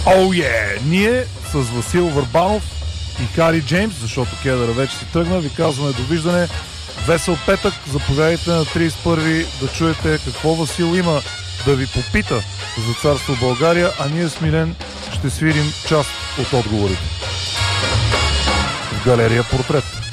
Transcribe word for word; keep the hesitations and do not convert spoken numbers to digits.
Оу oh, е! Yeah! Ние с Васил Върбанов и Хари Джеймс, защото кедъра вече си тръгна, ви казваме довиждане. Весел петък, заповядайте на тридесет и първи да чуете какво Васил има да ви попита за Царство България, а ние с Милен ще свирим част от отговорите в галерия Портрет.